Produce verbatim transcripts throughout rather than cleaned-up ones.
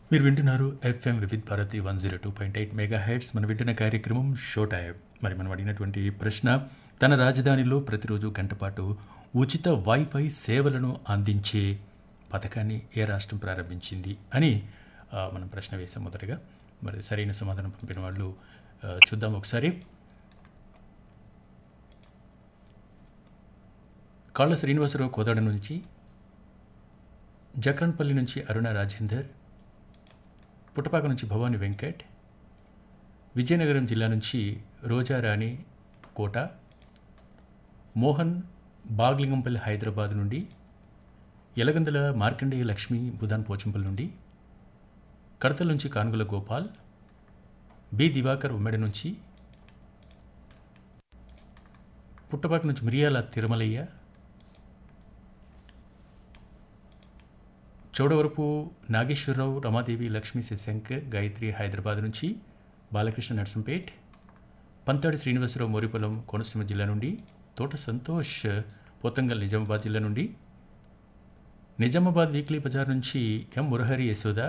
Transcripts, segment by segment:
మీరు వింటున్నారు FM Vividh Bharati one zero two point eight mega heads. మనం వింటున్న కార్యక్రమం షో టైం. మరి మనం అడిగినటువంటి ప్రశ్న, తన రాజధానిలో ప్రతిరోజు గంటపాటు ఉచిత వైఫై సేవలను అందించే పథకాన్ని ఏ రాష్ట్రం ప్రారంభించింది అని ఆ, మనం ప్రశ్న వేసాం మొదటగా. మరి సరైన సమాధానం పంపిన వాళ్ళు ఆ, చూద్దాం ఒకసారి. కాళ్ళ శ్రీనివాసరావు కోదాడ నుంచి, జక్రన్పల్లి నుంచి అరుణ రాజేందర్, పుట్టపాక నుంచి భవాని వెంకట్, విజయనగరం జిల్లా నుంచి రోజారాణి కోట, మోహన్ బాగ్లింగంపల్లి హైదరాబాద్ నుండి, యలగందుల మార్కండేయ లక్ష్మి బుధాన్ పోచంపల్లి నుండి, కడతల నుంచి కానుగుల గోపాల్, బి దివాకర్ ఉమ్మడి నుంచి, పుట్టపాక నుంచి మిరియాల తిరుమలయ్య, చౌడవరపు నాగేశ్వరరావు, రమాదేవి, లక్ష్మీ శశాంక్, గాయత్రి హైదరాబాద్ నుంచి, బాలకృష్ణ నర్సంపేట్, పంతాడి శ్రీనివాసరావు మోరిపొలం కోనసీమ జిల్లా నుండి, తోట సంతోష్ పోతంగల్ నిజామాబాద్ జిల్లా నుండి, నిజామాబాద్ వీక్లీ బజార్ నుంచి ఎం మురహరి యశోద,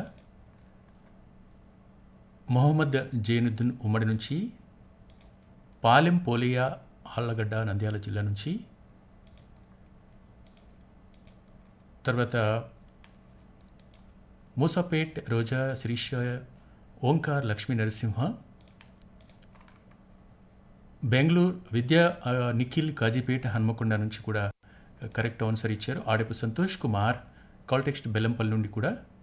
మొహమ్మద్ జైనుద్దీన్ ఉమ్మడి నుంచి, పాలెం పోలియా ఆళ్లగడ్డ నంద్యాల జిల్లా నుంచి, తర్వాత మూసాపేట్ రోజా శిరీష, ఓంకార్ లక్ష్మీ నరసింహ, బెంగళూరు విద్యా ఆ, నిఖిల్ కాజీపేట హన్మకొండ నుంచి కూడా కరెక్ట్ ఆన్సర్ ఇచ్చారు. ఆడపు సంతోష్ కుమార్ కాల్టెక్స్ట్ బెల్లంపల్లి నుండి కూడా